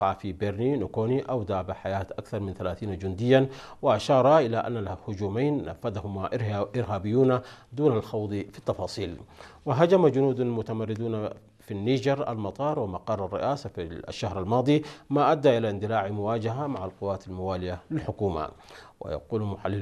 في بيرني نوكوني أودى بحياة أكثر من 30 جنديا، وأشار إلى أن الهجومين نفذهما إرهابيون دون الخوض في التفاصيل. وهجم جنود متمردون في النيجر المطار ومقر الرئاسة في الشهر الماضي، ما أدى إلى اندلاع مواجهة مع القوات الموالية للحكومة. ويقول محلل